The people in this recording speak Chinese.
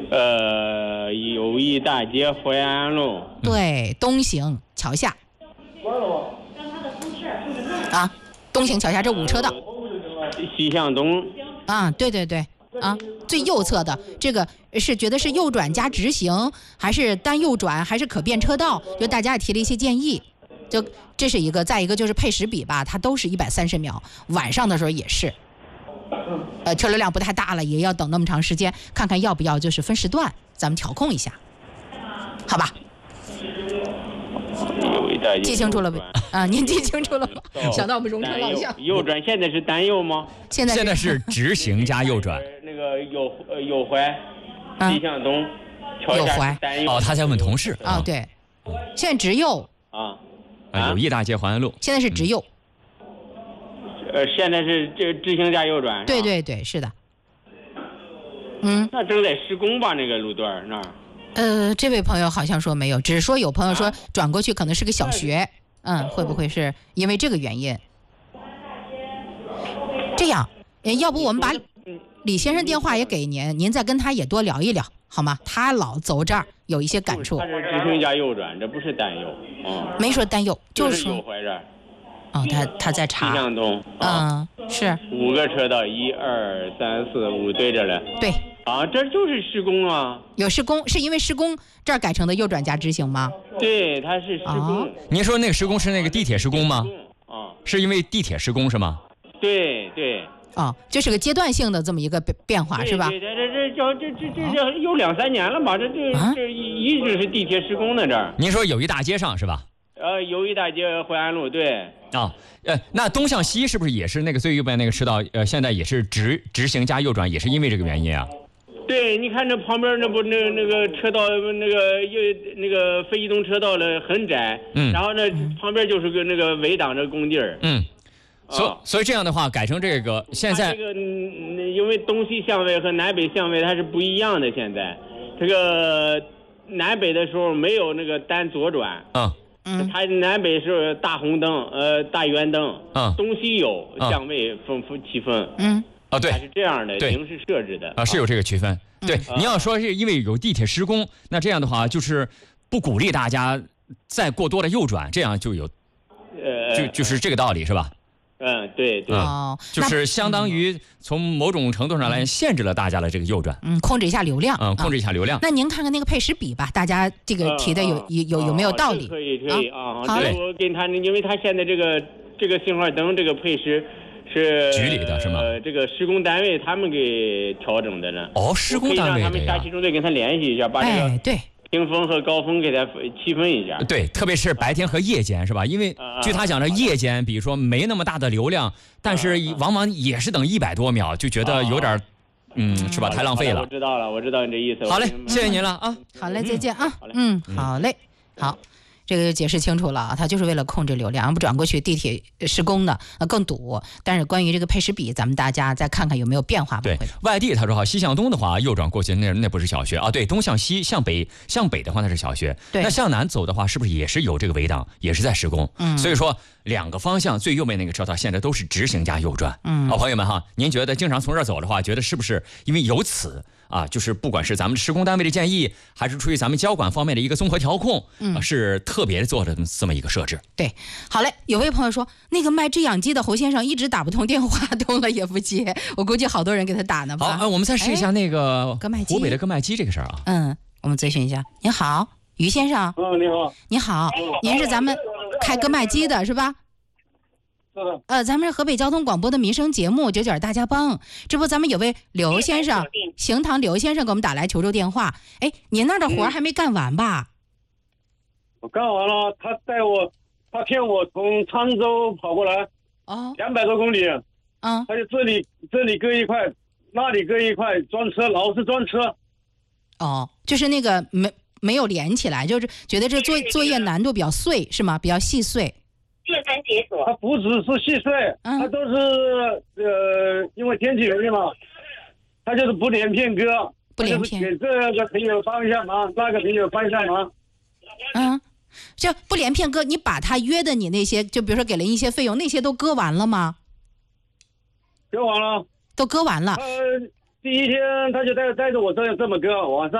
友谊大街淮安路。 对，东行桥下。啊，东行桥下这5车道。 西向东。 啊，对对对。啊，最右侧的这个是觉得是右转加直行，还是单右转，还是可变车道？就大家也提了一些建议。就这是一个，再一个就是配时比吧，它都是130秒，晚上的时候也是。车流量不太大了，也要等那么长时间，看看要不要就是分时段，咱们调控一下，好吧？记清楚了呗？啊，您记清楚了吗？想到我们荣成老乡。 右转现在是单右吗？ 现在是直行加右转。 那个右淮，西向东， 右淮。 哦，他在问同事。 啊，对，现在直右。 友谊大街淮安路。 现在是直右。 现在是这直行加右转。 对对对，是的。 那正在施工吧？那个路段那儿。 这位朋友好像说没有，只是说有朋友说转过去可能是个小学，会不会是因为这个原因？这样，要不我们把李先生电话也给您，您再跟他也多聊一聊，好吗？他老走这儿有一些感触。 他是直行加右转，这不是单右。 没说单右， 就是右淮这儿。 他在查。 西向东。 是。 5个车道，1、2、3、4、5对着了。 对。 这就是施工啊！ 有施工，是因为施工这儿改成的右转加直行吗？ 对，它是施工。 您说那个施工是那个地铁施工吗？是因为地铁施工是吗？ 对对。 这是个阶段性的这么一个变化，是吧？ 对，这有2、3年了吧？这一直是地铁施工的这儿。 您说友谊大街上是吧？ 友谊大街淮安路，对。 那东向西是不是也是那个最右边那个车道？现在也是直行加右转，也是因为这个原因啊？ 对，你看这旁边那个车道那个非机动车道了很窄，然后呢旁边就是个那个围挡着工地儿。 所以这样的话改成这个现在这个因为东西相位和南北相位它是不一样的，现在这个南北的时候没有那个单左转。它南北是大红灯，大圆灯，东西有相位区分。 对， 它是这样的，明示设置的。 是有这个区分。对，您要说是因为有地铁施工，那这样的话就是不鼓励大家再过多的右转，这样就有，就是这个道理是吧？ 对。 就是相当于从某种程度上来限制了大家的这个右转。 控制一下流量。 控制一下流量。 那您看看那个配时比吧，大家这个提的有没有道理？ 可以啊。 好嘞。 我跟他，因为他现在这个信号灯这个配时是局里的是吗？ 这个施工单位他们给调整的呢。 施工单位的呀。 可以让他们下期中队跟他联系一下，把这个对平峰和高峰给它区分一下。 对，特别是白天和夜间是吧？因为据他讲的，夜间比如说没那么大的流量，但是往往也是等100多秒，就觉得有点是吧？太浪费了。 我知道你这意思。 好嘞，谢谢您了啊。 好嘞，再见啊。好嘞，好。这个就解释清楚了啊，它就是为了控制流量，不转过去地铁施工的更堵。但是关于这个配时比，咱们大家再看看有没有变化吧。 对，外地他说西向东的话，右转过去那不是小学啊。对，东向西向北的话那是小学。 对， 那向南走的话，是不是也是有这个围挡，也是在施工？所以说2个方向最右边那个车道现在都是直行加右转。好朋友们哈，您觉得经常从这儿走的话，觉得是不是因为有此？就是不管是咱们施工单位的建议，还是出于咱们交管方面的一个综合调控，是特别做的这么一个设置。 对，好嘞。有位朋友说，那个卖制氧机的侯先生一直打不通电话，通了也不接，我估计好多人给他打呢吧。 好，我们再试一下那个湖北的割麦机这个事儿啊。 我们咨询一下。您好，于先生。 你好。 你好，您是咱们开割麦机的是吧？咱们是河北交通广播的民生节目9点大家帮，这不咱们有位刘先生，邢塘刘先生给我们打来求助电话。您那儿的活还没干完吧？ 我干完了，他骗我从沧州跑过来，200多公里，他就这里割一块，那里割一块，专车老是专车。 就是那个没有连起来，就是觉得这作业难度比较碎是吗？比较细碎。 解锁，它不只是细碎，它都是因为天气原因嘛，它就是不连片割， 不连片， 给这个朋友帮一下忙，那个朋友帮一下忙。 这不连片割，你把他约的你那些，就比如说给了一些费用，那些都割完了吗？ 割完了， 都割完了。 第一天他就带着我这么割，晚上。